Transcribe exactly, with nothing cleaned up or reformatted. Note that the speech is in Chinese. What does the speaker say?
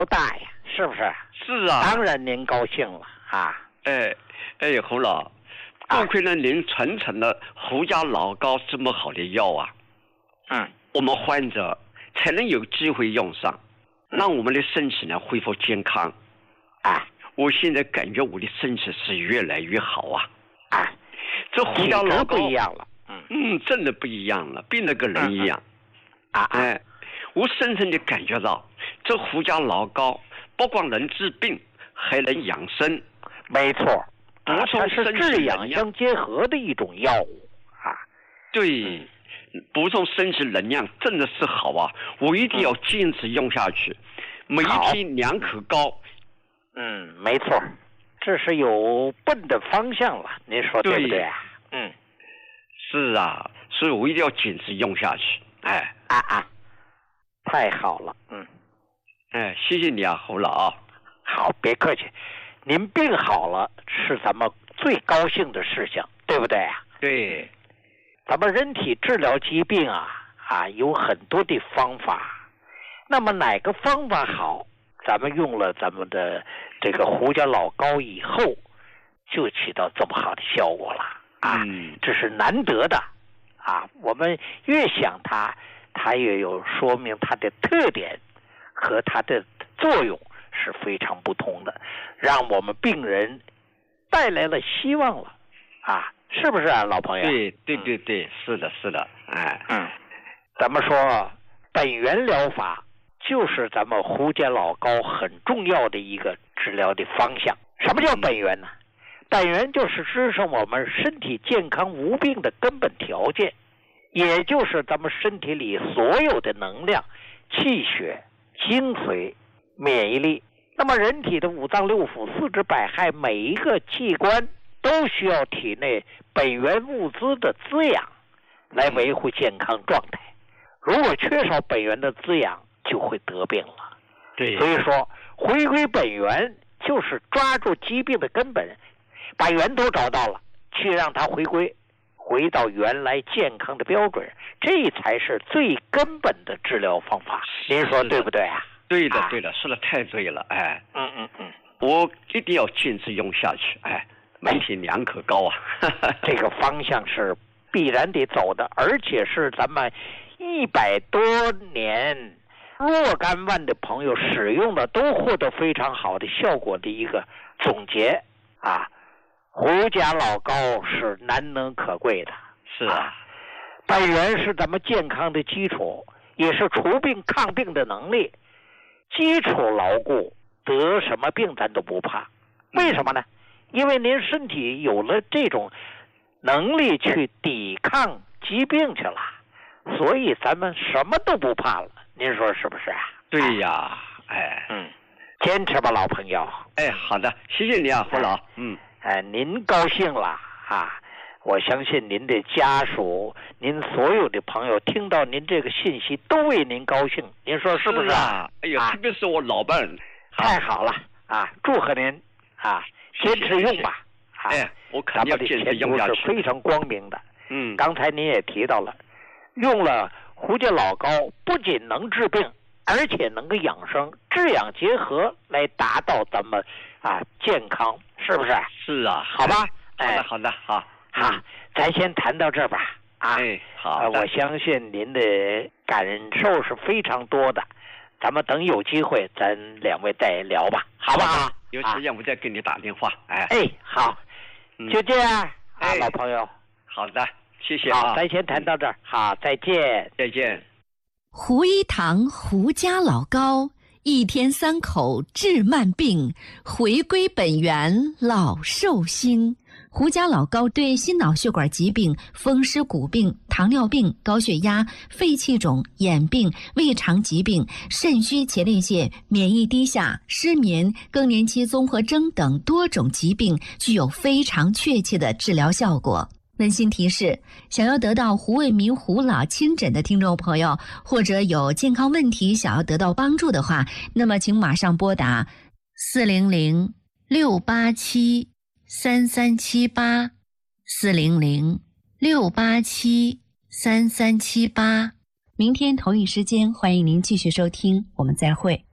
不大呀，是不是？ 是啊， 当然您高兴了啊！ 哎哎，侯老，多亏了您传承了胡家老高这么好的药啊， 嗯， 我们患者才能有机会用上，让我们的身体呢恢复健康。 啊， 我现在感觉我的身体是越来越好啊！ 啊， 这胡家老高不一样了，嗯嗯，真的不一样了，变了个人一样。 嗯、啊哎，我深深的感觉到，这胡家老高不光能治病，还能养生。 没错， 补充它是治养相结合的一种药物啊。 对，补充身体能量真的是好啊！我一定要坚持用下去，嗯、每一天两口膏。 嗯，没错，这是有奔的方向了，您说对不对啊？嗯， 是啊，所以我一定要坚持用下去。哎， 啊啊，太好了，嗯， 哎，谢谢你啊，侯老。 好，别客气，您病好了是咱们最高兴的事情，对不对啊？ 对， 咱们人体治疗疾病啊啊有很多的方法，那么哪个方法好？咱们用了咱们的这个胡家老高以后，就起到这么好的效果了啊！ 嗯， 这是难得的啊！我们越想它，它也有说明它的特点和它的作用是非常不同的，让我们病人带来了希望了啊！是不是啊，老朋友？ 对对对对，嗯、是的，是的，哎， 嗯，咱们说本源疗法。就是咱们胡家老高很重要的一个治疗的方向。什么叫本源呢？本源就是支撑我们身体健康无病的根本条件，也就是咱们身体里所有的能量、气血、精髓、免疫力。那么人体的五脏六腑、四肢百骸，每一个器官都需要体内本源物资的滋养来维护健康状态。如果缺少本源的滋养，就会得病了。 对， 所以说回归本源就是抓住疾病的根本，把源头找到了，去让它回归回到原来健康的标准，这才是最根本的治疗方法。您说对不对啊？ 对的，对的，说的太对了，哎， 嗯嗯嗯， 我一定要坚持用下去，哎，每天两口膏啊， 这个方向是必然得走的，而且是咱们一百多年。若干万的朋友使用的都获得非常好的效果的一个总结啊，胡家老高是难能可贵的。 是啊， 本源是咱们健康的基础，也是除病抗病的能力。基础牢固，得什么病咱都不怕。为什么呢？因为您身体有了这种能力去抵抗疾病去了，所以咱们什么都不怕了。您说是不是啊？ 对呀，哎， 嗯，坚持吧，老朋友。 哎，好的，谢谢你啊，胡老。嗯， 哎，您高兴了啊！我相信您的家属，您所有的朋友听到您这个信息都为您高兴。您说是不是啊？哎呀，特别是我老伴儿， 太好了啊！祝贺您啊，坚持用吧。 哎，我肯定要坚持用下去。 是非常光明的。 嗯， 刚才您也提到了，用了胡家老高不仅能治病，而且能够养生，治养结合来达到咱们啊健康，是不是？ 是啊， 好吧。 好的，好的，好， 好，咱先谈到这儿吧。啊， 哎，好的，我相信您的感受是非常多的，咱们等有机会，咱两位再聊吧，好不好？ 有时间我再给你打电话。哎， 哎，好，就这样啊，老朋友。 好的。谢谢啊， 好，咱先谈到这儿。好，再见， 再见。 胡一堂胡家老高，一天三口治慢病，回归本源老寿星。胡家老高对心脑血管疾病、风湿骨病、糖尿病、高血压、肺气肿、眼病、胃肠疾病、肾虚前列腺、免疫低下、失眠、更年期综合征等多种疾病具有非常确切的治疗效果。温馨提示，想要得到胡卫民胡老亲诊的听众朋友，或者有健康问题想要得到帮助的话，那么请马上拨打四零零六八七三三七八 四零零六八七三三七八。明天同一时间，欢迎您继续收听，我们再会。